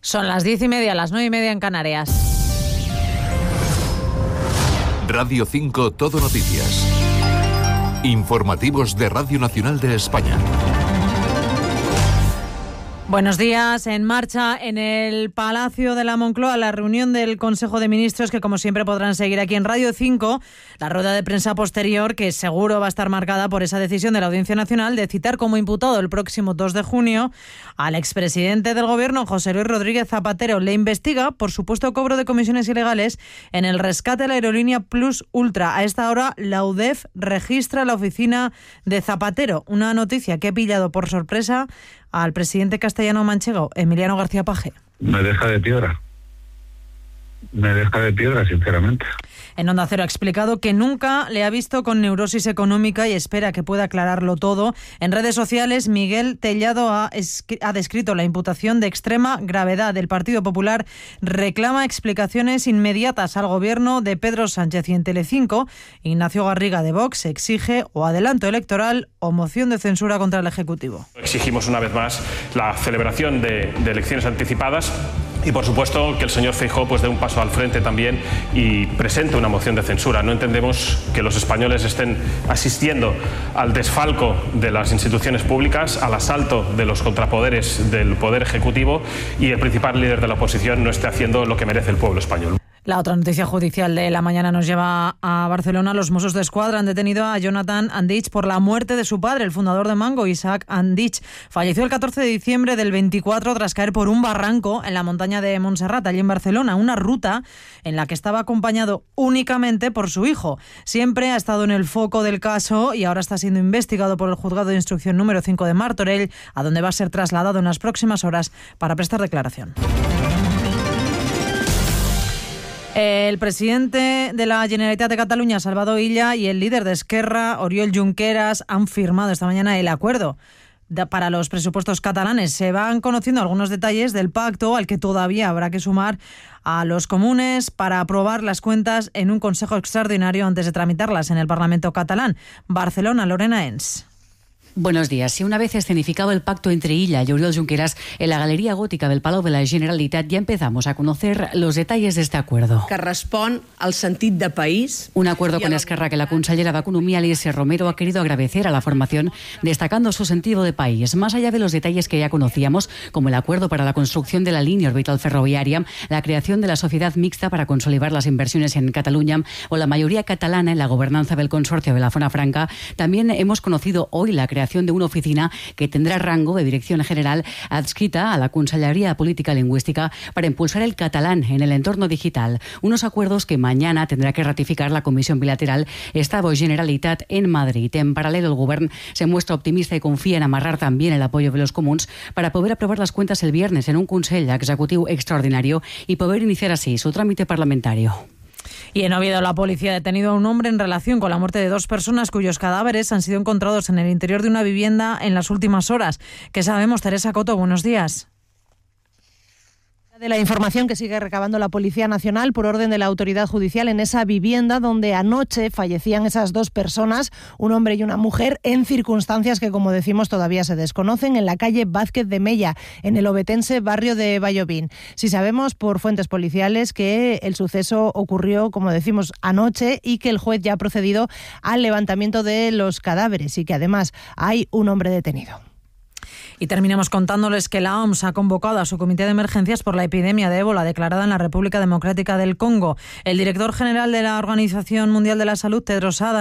Son las 10:30, las 9:30 en Canarias. Radio 5 Todo Noticias. Informativos de Radio Nacional de España. Buenos días. En marcha en el Palacio de la Moncloa la reunión del Consejo de Ministros, que como siempre podrán seguir aquí en Radio 5, la rueda de prensa posterior, que seguro va a estar marcada por esa decisión de la Audiencia Nacional de citar como imputado el próximo 2 de junio al expresidente del Gobierno, José Luis Rodríguez Zapatero. Le investiga por supuesto cobro de comisiones ilegales en el rescate de la aerolínea Plus Ultra. A esta hora, la UDEF registra la oficina de Zapatero, una noticia que ha pillado por sorpresa al presidente castellano manchego, Emiliano García Paje. Me deja de piedra, sinceramente. En Onda Cero ha explicado que nunca le ha visto con neurosis económica y espera que pueda aclararlo todo. En redes sociales, Miguel Tellado ha descrito la imputación de extrema gravedad. El Partido Popular reclama explicaciones inmediatas al gobierno de Pedro Sánchez, y en Telecinco, Ignacio Garriga de Vox exige o adelanto electoral o moción de censura contra el Ejecutivo. Exigimos una vez más la celebración de elecciones anticipadas y, por supuesto, que el señor Feijóo dé un paso al frente también y presente una moción de censura. No entendemos que los españoles estén asistiendo al desfalco de las instituciones públicas, al asalto de los contrapoderes del Poder Ejecutivo, y el principal líder de la oposición no esté haciendo lo que merece el pueblo español. La otra noticia judicial de la mañana nos lleva a Barcelona. Los Mossos d'Esquadra han detenido a Jonathan Andich por la muerte de su padre, el fundador de Mango, Isaac Andich. Falleció el 14 de diciembre del 24 tras caer por un barranco en la montaña de Montserrat, allí en Barcelona, una ruta en la que estaba acompañado únicamente por su hijo. Siempre ha estado en el foco del caso y ahora está siendo investigado por el Juzgado de Instrucción número 5 de Martorell, a donde va a ser trasladado en las próximas horas para prestar declaración. El presidente de la Generalitat de Cataluña, Salvador Illa, y el líder de Esquerra, Oriol Junqueras, han firmado esta mañana el acuerdo para los presupuestos catalanes. Se van conociendo algunos detalles del pacto al que todavía habrá que sumar a los comunes para aprobar las cuentas en un consejo extraordinario antes de tramitarlas en el Parlamento catalán. Barcelona, Lorena Ens. Buenos días. Y una vez escenificado el pacto entre Illa y Oriol Junqueras en la Galería Gótica del Palau de la Generalitat, ya empezamos a conocer los detalles de este acuerdo. Que respon al sentit de país. Un acuerdo con Esquerra que la consellera de Economía, Alícia Romero, ha querido agradecer a la formación, destacando su sentido de país. Más allá de los detalles que ya conocíamos, como el acuerdo para la construcción de la línea orbital ferroviaria, la creación de la sociedad mixta para consolidar las inversiones en Cataluña o la mayoría catalana en la gobernanza del consorcio de la Zona Franca, también hemos conocido hoy la creación de una oficina que tendrá rango de dirección general adscrita a la Conselleria de Política Lingüística para impulsar el catalán en el entorno digital. Unos acuerdos que mañana tendrá que ratificar la Comisión Bilateral Estado-Generalitat en Madrid. En paralelo, el Govern se muestra optimista y confía en amarrar también el apoyo de los comuns para poder aprobar las cuentas el viernes en un Consell Executiu extraordinario y poder iniciar así su trámite parlamentario. Y en Oviedo, la policía ha detenido a un hombre en relación con la muerte de 2 personas cuyos cadáveres han sido encontrados en el interior de una vivienda en las últimas horas. ¿Qué sabemos? Teresa Coto, buenos días. De la información que sigue recabando la Policía Nacional por orden de la autoridad judicial en esa vivienda donde anoche fallecían esas 2 personas, un hombre y una mujer, en circunstancias que, como decimos, todavía se desconocen, en la calle Vázquez de Mella, en el obetense barrio de Vallovín. Sí sabemos por fuentes policiales que el suceso ocurrió, como decimos, anoche y que el juez ya ha procedido al levantamiento de los cadáveres y que además hay un hombre detenido. Y terminamos contándoles que la OMS ha convocado a su comité de emergencias por la epidemia de ébola declarada en la República Democrática del Congo. El director general de la Organización Mundial de la Salud, Tedros Adhanom,